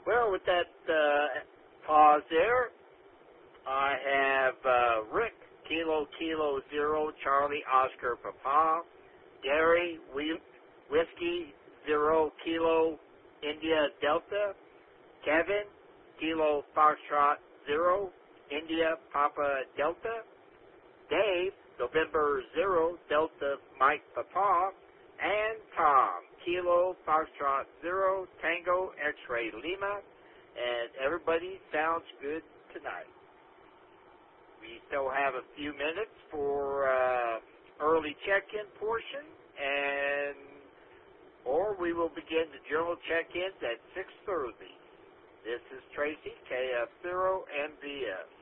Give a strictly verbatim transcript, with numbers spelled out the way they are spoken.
Well, with that uh, pause there, I have uh, Rick, Kilo Kilo Zero, Charlie Oscar Papa, Gary, Whiskey Zero Kilo India Delta, Kevin, Kilo Foxtrot Zero, India Papa Delta, Dave, November Zero Delta Mike Papa, and Tom, Kilo Foxtrot Zero Tango X-Ray Lima, and everybody sounds good tonight. We still have a few minutes for uh, early check-in portion, and or we will begin the journal check-ins at six thirty. This is Tracy, K F zero M V S.